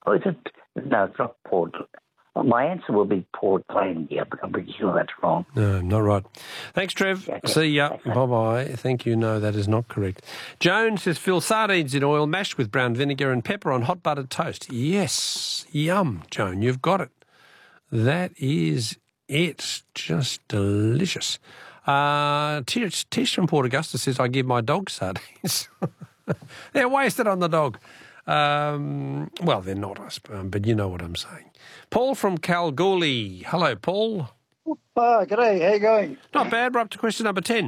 Oh, is it? No, it's not Port. My answer will be Port Glendia, but I'm pretty sure that's wrong. No, not right. Thanks, Trev. Okay. See ya. Okay. Bye-bye. Thank you. No, that is not correct. Joan says, Phil, sardines in oil mashed with brown vinegar and pepper on hot buttered toast. Yes. Yum, Joan. You've got it. That is it. Just delicious. Tish from Port Augusta says, I give my dog sardines. They're wasted on the dog. Well, they're not, I suppose, but you know what I'm saying. Paul from Kalgoorlie. Hello, Paul. G'day. How you going? Not bad. We're up to question number 10.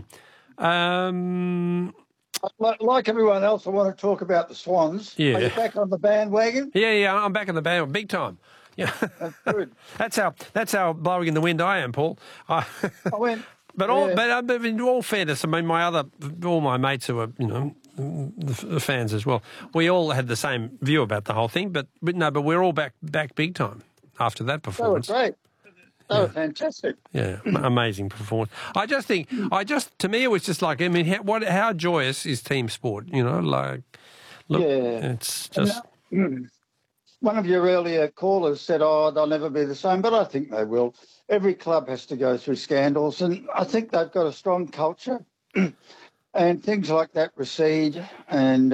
Like everyone else, I want to talk about the Swans. Yeah. Are you back on the bandwagon? Yeah, I'm back on the bandwagon, big time. Yeah, that's good. that's how blowing in the wind I am, Paul. But in all fairness, I mean, all my mates who are, the fans as well, we all had the same view about the whole thing. But we're all back big time after that performance. That was great. That was fantastic. Yeah, amazing performance. To me, it was just like, I mean, how joyous is team sport? It's just. One of your earlier callers said, they'll never be the same, but I think they will. Every club has to go through scandals, and I think they've got a strong culture, and things like that recede, and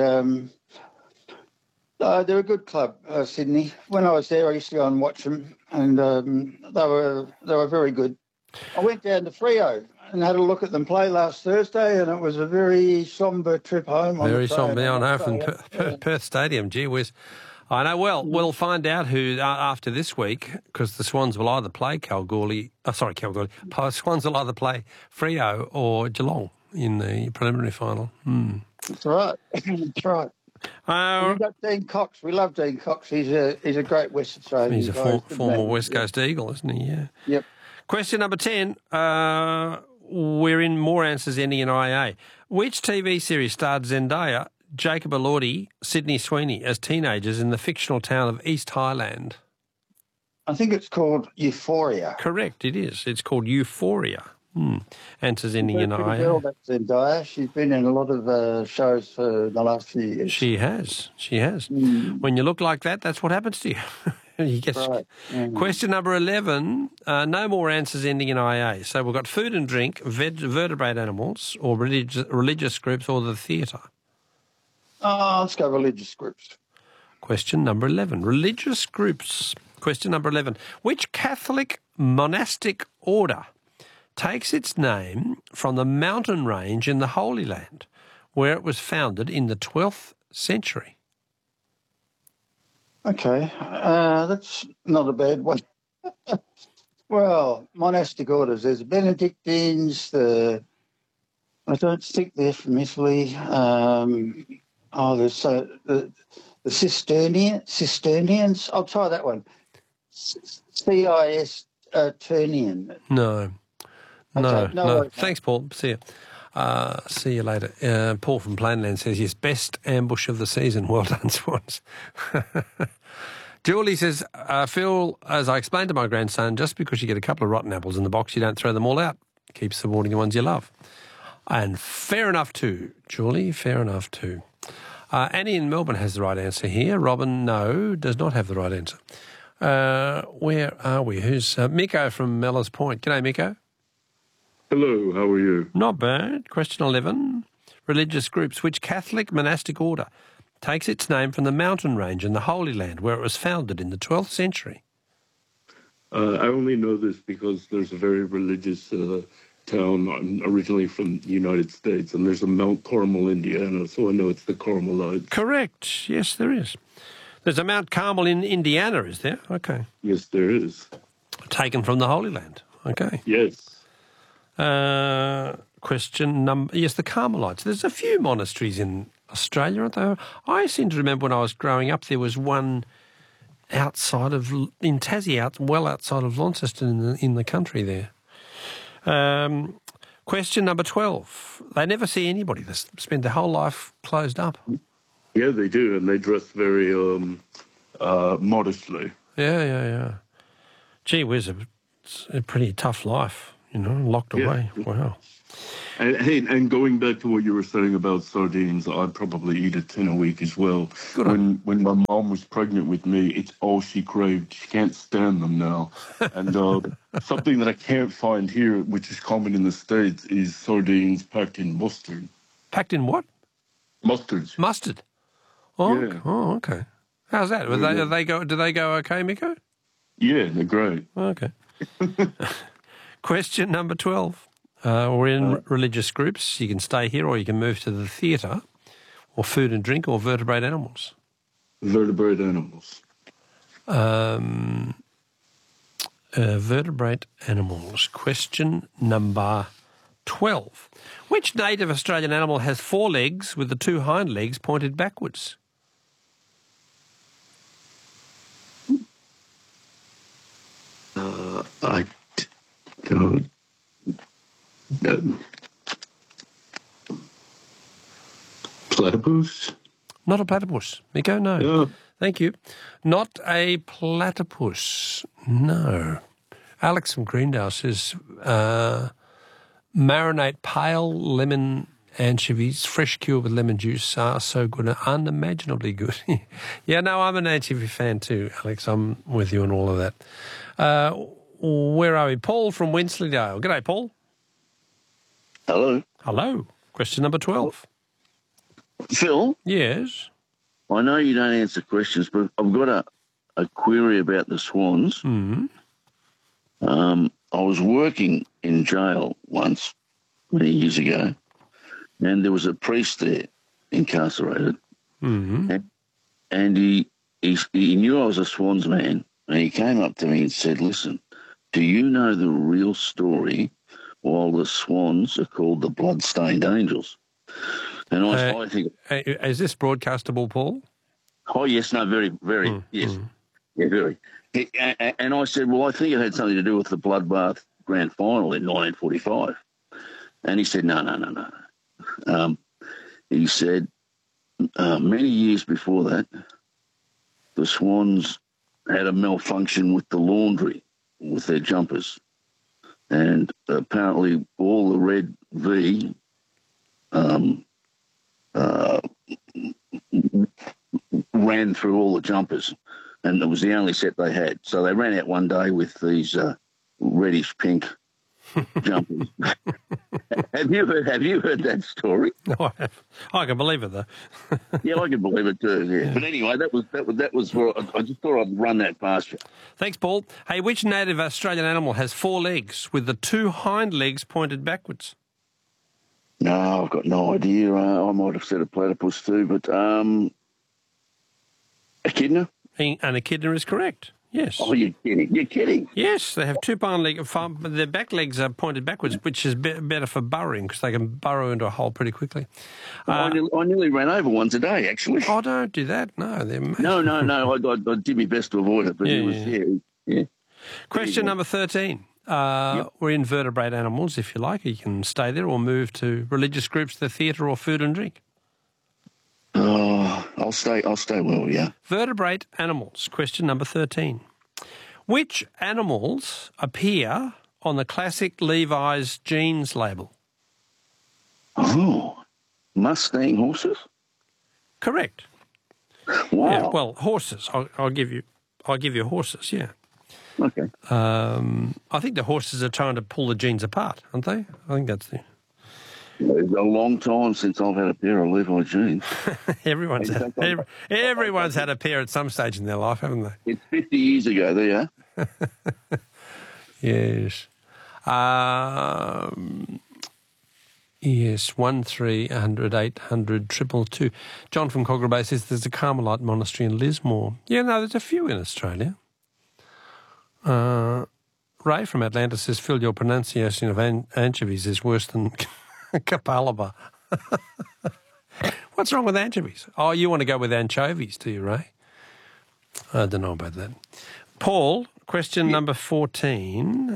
they're a good club, Sydney. When I was there, I used to go and watch them, and they were very good. I went down to Freo and had a look at them play last Thursday, and it was a very sombre trip home. Very sombre, I know, from Perth Stadium. Gee whiz. I know. Well, we'll find out who after this week, because the Swans will either play Swans will either play Freo or Geelong in the preliminary final. That's right. That's right. We've got Dean Cox. We love Dean Cox. He's a great West Australian. He's a former West Coast Eagle, isn't he? Yeah. Yep. Question number 10. We're in more answers ending in IA. Which TV series starred Zendaya, Jacob Elordi, Sydney Sweeney as teenagers in the fictional town of East Highland? I think it's called Euphoria. Correct, it is. It's called Euphoria. Answers ending in IA. Girl, that's Zendaya. She's been in a lot of shows for the last few years. She has. When you look like that, that's what happens to you. You get right. Question number 11. No more answers ending in IA. So we've got food and drink, vertebrate animals, or religious groups, or the theatre. Let's go religious groups. Question number 11. Religious groups. Question number 11. Which Catholic monastic order takes its name from the mountain range in the Holy Land, where it was founded in the 12th century? Okay, that's not a bad one. Well, monastic orders. There's the Benedictines, I don't think they're from Italy. There's the Cistercians. I'll try that one. Cistercian. No. No. Thanks, Paul. See you. See you later. Paul from Plainland says, yes, best ambush of the season. Well done, Swans. Julie says, Phil, as I explained to my grandson, just because you get a couple of rotten apples in the box, you don't throw them all out. Keep supporting the ones you love. And fair enough too, Julie, fair enough too. Annie in Melbourne has the right answer here. Robin, no, does not have the right answer. Where are we? Who's Miko from Mellors Point? G'day, Miko. Hello, how are you? Not bad. Question 11. Religious groups. Which Catholic monastic order takes its name from the mountain range in the Holy Land, where it was founded in the 12th century? I only know this because there's a very religious town. I'm originally from the United States, and there's a Mount Carmel, Indiana, so I know it's the Carmelites. Correct. Yes, there is. There's a Mount Carmel in Indiana, is there? Okay. Yes, there is. Taken from the Holy Land. Okay. Yes. Question number... Yes, the Carmelites. There's a few monasteries in Australia, aren't there? I seem to remember when I was growing up, there was one in Tassie, well outside of Launceston in the country there. Question number 12. They never see anybody. They spend their whole life closed up. Yeah, they do, and they dress very modestly. Yeah. Gee whiz, it's a pretty tough life. locked away. Wow. And going back to what you were saying about sardines, I'd probably eat a tin a week as well. When my mom was pregnant with me, it's all she craved. She can't stand them now. And something that I can't find here, which is common in the States, is sardines packed in mustard. Packed in what? Mustard. Oh, Yeah. oh, okay. How's that? Do they go okay, Miko? Yeah, they're great. Okay. Question number 12. We're in religious groups. You can stay here or you can move to the theatre, or food and drink, or vertebrate animals. Vertebrate animals. Vertebrate animals. Question number 12. Which native Australian animal has 4 legs with the 2 hind legs pointed backwards? I don't. Platypus? Not a platypus. Miko, no. Yeah. Thank you. Not a platypus. No. Alex from Greendale says marinate pale lemon anchovies, fresh cured with lemon juice are so good, unimaginably good. Yeah, no, I'm an anchovy fan too, Alex. I'm with you on all of that. Where are we? Paul from Wensleydale. G'day, Paul. Hello. Hello. Question number 12. Phil, Yes. I know you don't answer questions, but I've got a query about the swans. Mm. I was working in jail once, many years ago, and there was a priest there incarcerated, Mm-hmm. and he knew I was a swans man, and he came up to me and said, "Listen, do you know the real story why the swans are called the blood-stained angels?" And I think, Is this broadcastable, Paul? oh yes, no, very, very, yes, yeah, very. And I said, well, I think it had something to do with the Bloodbath Grand Final in 1945. And he said, no. He said, many years before that, the Swans had a malfunction with the laundry, with their jumpers. And apparently all the red V ran through all the jumpers, and it was the only set they had. So they ran out one day with these reddish pink jumpers. Have you heard that story? No, I have. I can believe it, though. Yeah, I can believe it too. Yeah. But anyway, that was where I just thought I'd run that past you. Thanks, Paul. Hey, which native Australian animal has 4 legs with the 2 hind legs pointed backwards? No, I've got no idea. I might have said a platypus too, but echidna? An echidna is correct. Yes. Oh, you're kidding. You're kidding. Yes, they have 2 hind legs. Their back legs are pointed backwards, which is better for burrowing because they can burrow into a hole pretty quickly. I nearly ran over one today, actually. Oh, don't do that. No, they're amazing. No. I did my best to avoid it, but Yeah, it was, yeah. yeah. Question number 13. We're in vertebrate animals, if you like. You can stay there or move to religious groups, the theatre, or food and drink. Oh, I'll stay well, yeah. Vertebrate animals. Question number 13. Which animals appear on the classic Levi's jeans label? Oh, Mustang horses? Correct. Wow. Yeah, well, horses. I'll give you horses, yeah. Okay. I think the horses are trying to pull the jeans apart, aren't they? I think that's the... It's a long time since I've had a pair of Levi jeans. Everyone's had a pair at some stage in their life, haven't they? It's 50 years ago, there you are. Yes. Yes, 1300 800 222. John from Cogra Bay says there's a Carmelite monastery in Lismore. Yeah, no, there's a few in Australia. Ray from Atlanta says, Phil, your pronunciation of anchovies is worse than Kapalaba. What's wrong with anchovies? Oh, you want to go with anchovies, do you, Ray? I don't know about that. Paul, question number 14.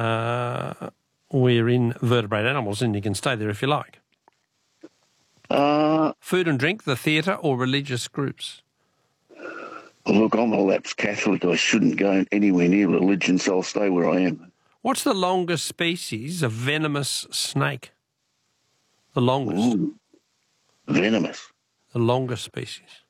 We're in vertebrate animals, and you can stay there if you like. Food and drink, the theatre, or religious groups? Look, I'm a lapsed Catholic. I shouldn't go anywhere near religion, so I'll stay where I am. What's the longest species of venomous snake? The longest. Ooh, venomous. The longest species.